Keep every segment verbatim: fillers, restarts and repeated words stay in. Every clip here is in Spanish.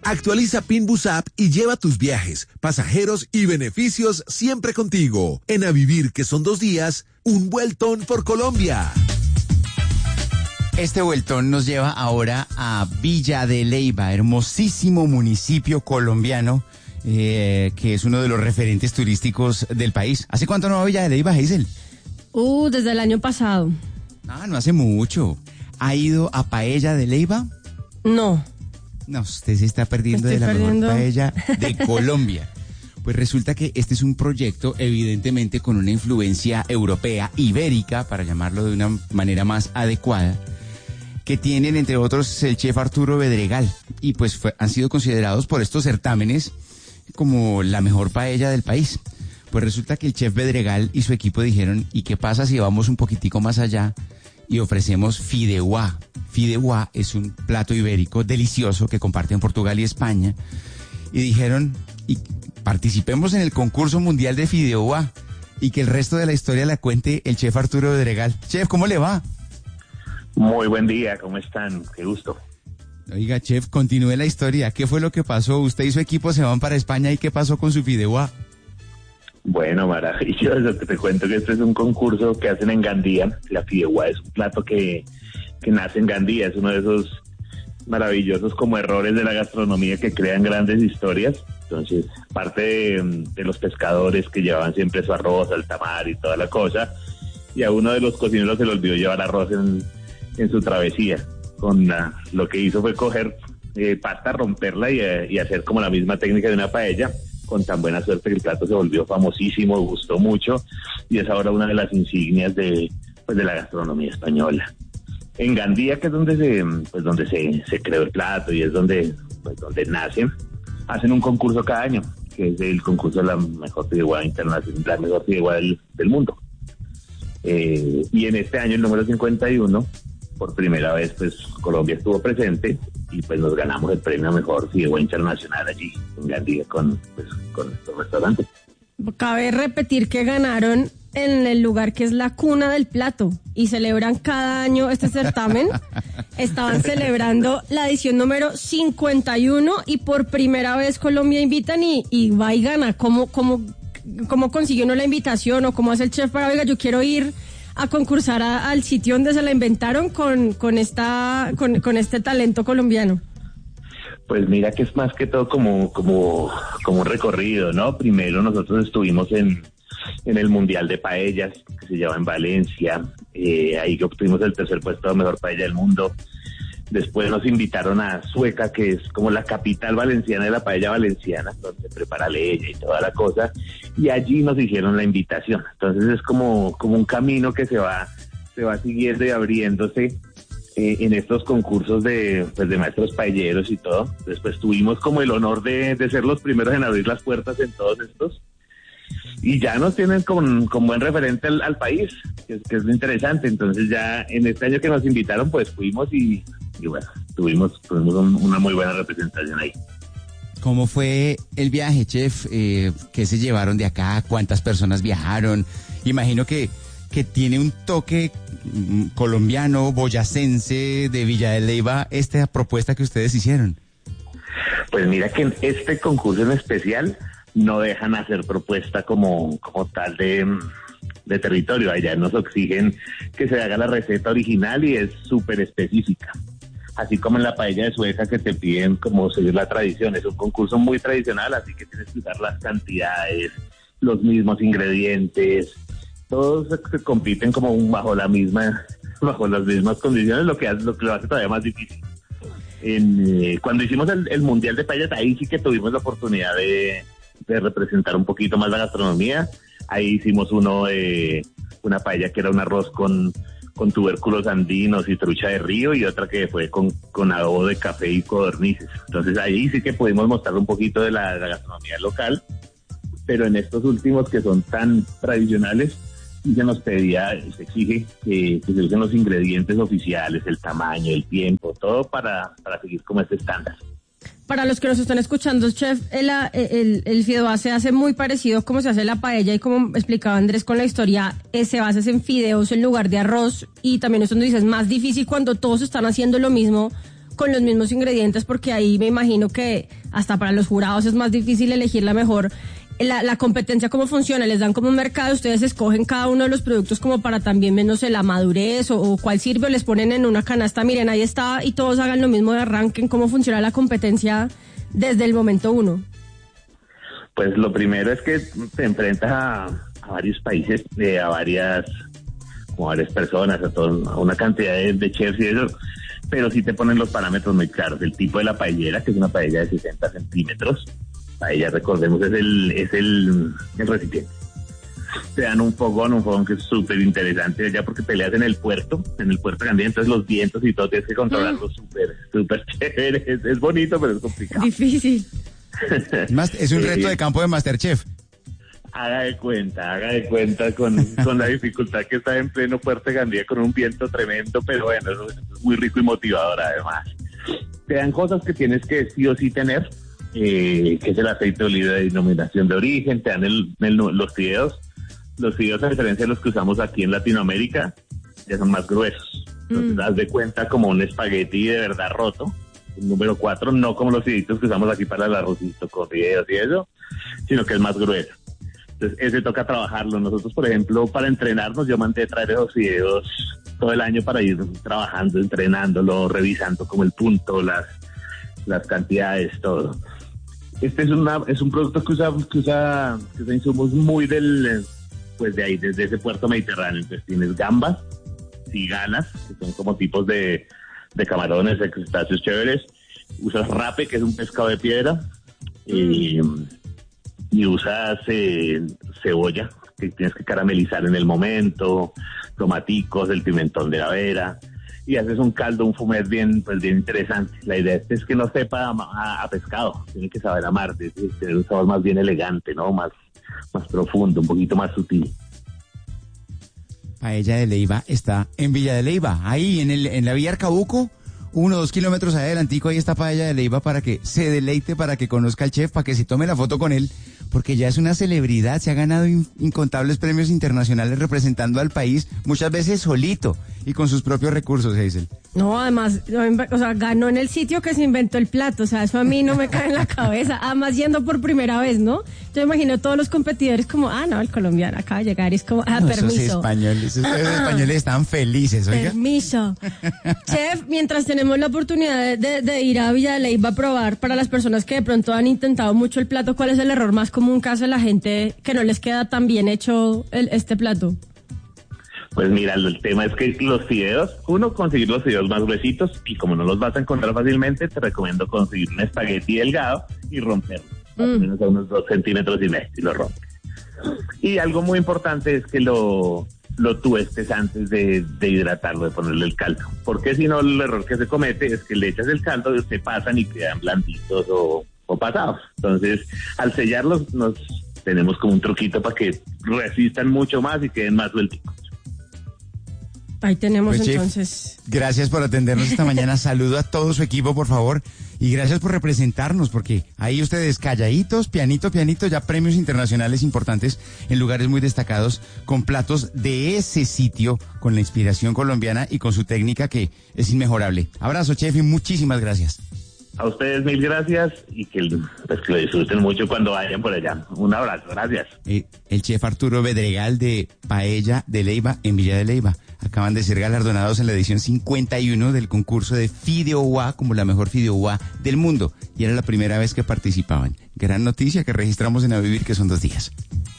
Actualiza Pinbus App y lleva tus viajes, pasajeros y beneficios siempre contigo. En A Vivir, que son dos días, un vueltón por Colombia. Este vueltón nos lleva ahora a Villa de Leyva, hermosísimo municipio colombiano, eh, que es uno de los referentes turísticos del país. ¿Hace cuánto no va a Villa de Leyva, Hazel? Uh, desde el año pasado. Ah, no hace mucho. ¿Ha ido a Paella de Leyva? No. No, usted se está perdiendo de la perdiendo. mejor paella de Colombia. Pues resulta que este es un proyecto evidentemente con una influencia europea, ibérica, para llamarlo de una manera más adecuada, que tienen entre otros el chef Arturo Bedregal, y pues fue, han sido considerados por estos certámenes como la mejor paella del país. Pues resulta que el chef Bedregal y su equipo dijeron, ¿y qué pasa si vamos un poquitico más allá y ofrecemos fideuá? Fideuá es un plato ibérico delicioso que comparten Portugal y España. Y dijeron, y participemos en el concurso mundial de fideuá y que el resto de la historia la cuente el chef Arturo Bedregal. Chef, ¿cómo le va? Muy buen día, ¿cómo están? Qué gusto. Oiga, chef, continúe la historia. ¿Qué fue lo que pasó? Usted y su equipo se van para España, ¿y qué pasó con su fideuá? Bueno, maravilloso. Te cuento que este es un concurso que hacen en Gandía. La fideuá es un plato que, que nace en Gandía. Es uno de esos maravillosos como errores de la gastronomía que crean grandes historias. Entonces, parte de, de los pescadores que llevaban siempre su arroz, alta mar y toda la cosa, y a uno de los cocineros se le olvidó llevar arroz en, en su travesía. Con la, lo que hizo fue coger eh, pasta, romperla y, eh, y hacer como la misma técnica de una paella, con tan buena suerte que el plato se volvió famosísimo, gustó mucho, y es ahora una de las insignias de, pues, de la gastronomía española. En Gandía, que es donde se, pues, donde se, se creó el plato y es donde, pues, donde nace, hacen un concurso cada año, que es el concurso de la mejor fideuá internacional, la mejor fideuá del, del mundo. Eh, y en este año, el número cincuenta y uno, por primera vez, pues Colombia estuvo presente y pues nos ganamos el premio a mejor fideuá internacional allí en Gandía con, pues, con estos restaurantes. Cabe repetir que ganaron en el lugar que es la cuna del plato y celebran cada año este certamen. Estaban celebrando la edición número cincuenta y uno y por primera vez Colombia invitan y, y va y gana. ¿Cómo, cómo, cómo consiguió uno la invitación o cómo hace el chef para, oiga, yo quiero ir a concursar a, al sitio donde se la inventaron con, con, esta, con, con este talento colombiano? Pues mira que es más que todo como, como, como un recorrido, ¿no? Primero nosotros estuvimos en, en el Mundial de Paellas, que se llama en Valencia, eh, ahí que obtuvimos el tercer puesto de mejor paella del mundo. Después nos invitaron a Sueca, que es como la capital valenciana de la paella valenciana, donde se prepara leña y toda la cosa, y allí nos hicieron la invitación. Entonces es como, como un camino que se va, se va siguiendo y abriéndose eh, en estos concursos de, pues, de maestros paelleros y todo. Después tuvimos como el honor de, de ser los primeros en abrir las puertas en todos estos, y ya nos tienen con, con buen referente al, al país, que es, que es lo interesante. Entonces ya en este año que nos invitaron, pues fuimos y, y bueno, tuvimos, tuvimos un, una muy buena representación ahí. ¿Cómo fue el viaje, chef? Eh, ¿Qué se llevaron de acá? ¿Cuántas personas viajaron? Imagino que, que tiene un toque mm, colombiano, boyacense, de Villa de Leyva, esta propuesta que ustedes hicieron. Pues mira que en este concurso en especial no dejan hacer propuesta como, como tal de, de territorio. Allá nos exigen que se haga la receta original y es súper específica. Así como en la paella de Sueca, que te piden como seguir la tradición. Es un concurso muy tradicional, así que tienes que usar las cantidades, los mismos ingredientes. Todos se compiten como bajo la misma, bajo las mismas condiciones, lo que hace, lo que lo hace todavía más difícil. En, eh, cuando hicimos el, el Mundial de Paellas, ahí sí que tuvimos la oportunidad de de representar un poquito más la gastronomía. Ahí hicimos uno de una paella que era un arroz con, con tubérculos andinos y trucha de río, y otra que fue con, con adobo de café y codornices. Entonces ahí sí que pudimos mostrar un poquito de la, la gastronomía local, pero en estos últimos que son tan tradicionales, sí se nos pedía, se exige que, que se usen los ingredientes oficiales, el tamaño, el tiempo, todo para, para seguir como este estándar. Para los que nos están escuchando, chef, el, el, el fideuá se hace muy parecido como se hace la paella, y como explicaba Andrés con la historia, eh, se basa en fideos en lugar de arroz, y también eso nos dice, es más difícil cuando todos están haciendo lo mismo con los mismos ingredientes, porque ahí me imagino que hasta para los jurados es más difícil elegir la mejor. La, la competencia, ¿cómo funciona? ¿Les dan como un mercado? ¿Ustedes escogen cada uno de los productos como para también, no sé, la madurez o, o cuál sirve? ¿O les ponen en una canasta? Miren, ahí está, y todos hagan lo mismo de arranquen. ¿Cómo funciona la competencia desde el momento uno? Pues lo primero es que te enfrentas a, a varios países, eh, a varias, como a varias personas, a, todo, a una cantidad de, de chefs y eso, pero sí te ponen los parámetros muy claros. El tipo de la paellera, que es una paella de sesenta centímetros. Paella, recordemos, es el es el, el recipiente. Te dan un fogón, un fogón que es súper interesante allá porque peleas en el puerto, en el puerto Gandía, entonces los vientos y todo tienes que controlarlo súper, súper chévere. Es, es bonito, pero es complicado. Difícil. Es un reto de campo de MasterChef. Haga de cuenta, haga de cuenta con, con la dificultad que está en pleno puerto Gandía con un viento tremendo, pero bueno, es muy rico y motivador además. Te dan cosas que tienes que sí o sí tener. Eh, que es el aceite de oliva de denominación de origen, te dan el, el, los fideos. Los fideos, a diferencia de los que usamos aquí en Latinoamérica, ya son más gruesos. Entonces, mm. haz de cuenta como un espagueti de verdad roto, un número cuatro, no como los fideitos que usamos aquí para el arrocito con fideos y eso, sino que es más grueso. Entonces, ese toca trabajarlo. Nosotros, por ejemplo, para entrenarnos, yo mandé traer esos fideos todo el año para ir trabajando, entrenándolo, revisando como el punto, las, las cantidades, todo. Este es una es un producto que usa que usa que usa insumos muy del pues de ahí, desde ese puerto mediterráneo. Entonces tienes gambas, cigalas, que son como tipos de, de camarones, de crustáceos chéveres. Usas rape, que es un pescado de piedra, mm. y, y usas eh, cebolla, que tienes que caramelizar en el momento, tomaticos, el pimentón de la vera. Y haces un caldo, un fumet bien, pues bien interesante. La idea es que no sepa a, a, a pescado, tiene que saber a mar, tiene que tener un sabor más bien elegante, ¿no? Más, más profundo, un poquito más sutil. Paella de Leyva está en Villa de Leyva, ahí en el en la Villa Arcabuco, uno o dos kilómetros adelantico, ahí está Paella de Leyva para que se deleite, para que conozca al chef, para que se tome la foto con él, porque ya es una celebridad, se ha ganado in, incontables premios internacionales representando al país, muchas veces solito y con sus propios recursos, Hazel. No, además, o sea, ganó en el sitio que se inventó el plato, o sea, eso a mí no me cae en la cabeza, además yendo por primera vez, ¿no? Yo imagino a todos los competidores como, ah, no, el colombiano acaba de llegar y es como, ah, no, permiso. Esos españoles, esos españoles están felices, oiga. Permiso. Chef, mientras tenemos la oportunidad de, de, de ir a Villa de Leyva a probar, para las personas que de pronto han intentado mucho el plato, ¿cuál es el error más común que hace la gente que no les queda tan bien hecho el, este plato? Pues mira, el tema es que los fideos, uno, conseguir los fideos más gruesitos, y como no los vas a encontrar fácilmente, te recomiendo conseguir un espagueti delgado y romperlo, mm. más o menos a unos dos centímetros y medio, y lo rompes. Y algo muy importante es que lo, lo tuestes antes de, de hidratarlo, de ponerle el caldo, porque si no, el error que se comete es que le echas el caldo y se pasan y quedan blanditos o, o pasados. Entonces, al sellarlos, nos tenemos como un truquito para que resistan mucho más y queden más suelticos. Ahí tenemos pues, entonces. Chef, gracias por atendernos esta mañana. Saludo a todo su equipo, por favor. Y gracias por representarnos, porque ahí ustedes calladitos, pianito, pianito, ya premios internacionales importantes en lugares muy destacados, con platos de ese sitio, con la inspiración colombiana y con su técnica que es inmejorable. Abrazo, chef, y muchísimas gracias. A ustedes mil gracias y que, pues, que lo disfruten mucho cuando vayan por allá. Un abrazo, gracias. Eh, el chef Arturo Bedregal de Paella de Leyva en Villa de Leyva. Acaban de ser galardonados en la edición cincuenta y uno del concurso de Fideuá como la mejor Fideuá del mundo. Y era la primera vez que participaban. Gran noticia que registramos en A Vivir, que son dos días.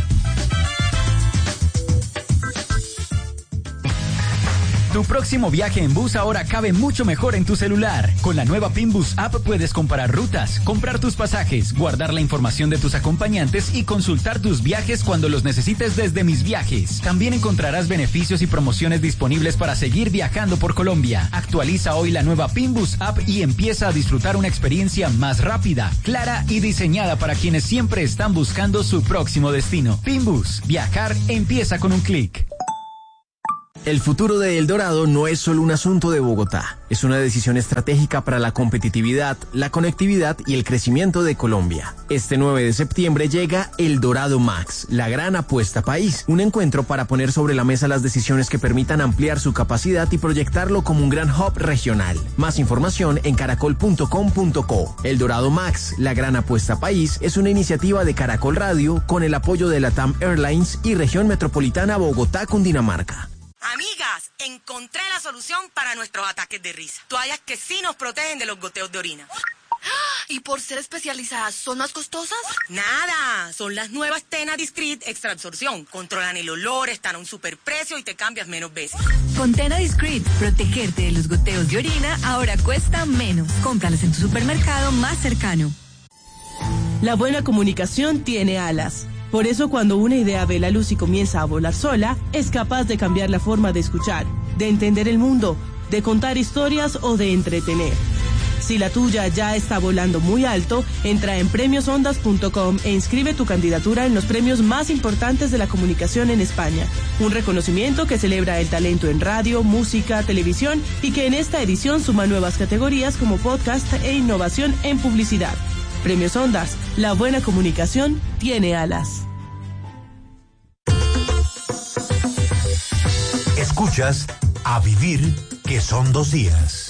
Tu próximo viaje en bus ahora cabe mucho mejor en tu celular. Con la nueva Pinbus App puedes comparar rutas, comprar tus pasajes, guardar la información de tus acompañantes y consultar tus viajes cuando los necesites desde Mis Viajes. También encontrarás beneficios y promociones disponibles para seguir viajando por Colombia. Actualiza hoy la nueva Pinbus App y empieza a disfrutar una experiencia más rápida, clara y diseñada para quienes siempre están buscando su próximo destino. Pinbus, viajar empieza con un clic. El futuro de El Dorado no es solo un asunto de Bogotá, es una decisión estratégica para la competitividad, la conectividad y el crecimiento de Colombia. Este nueve de septiembre llega El Dorado Max, la gran apuesta país, un encuentro para poner sobre la mesa las decisiones que permitan ampliar su capacidad y proyectarlo como un gran hub regional. Más información en caracol punto com punto co. El Dorado Max, la gran apuesta país, es una iniciativa de Caracol Radio con el apoyo de Latam Airlines y Región Metropolitana Bogotá-Cundinamarca. Amigas, encontré la solución para nuestros ataques de risa. Toallas que sí nos protegen de los goteos de orina. ¿Y por ser especializadas, son más costosas? Nada, son las nuevas Tena Discreet Extra Absorción. Controlan el olor, están a un superprecio y te cambias menos veces. Con Tena Discreet, protegerte de los goteos de orina ahora cuesta menos. Cómpralas en tu supermercado más cercano. La buena comunicación tiene alas. Por eso cuando una idea ve la luz y comienza a volar sola, es capaz de cambiar la forma de escuchar, de entender el mundo, de contar historias o de entretener. Si la tuya ya está volando muy alto, entra en premios ondas punto com e inscribe tu candidatura en los premios más importantes de la comunicación en España. Un reconocimiento que celebra el talento en radio, música, televisión y que en esta edición suma nuevas categorías como podcast e innovación en publicidad. Premios Ondas, la buena comunicación tiene alas. Escuchas A Vivir, que son dos días.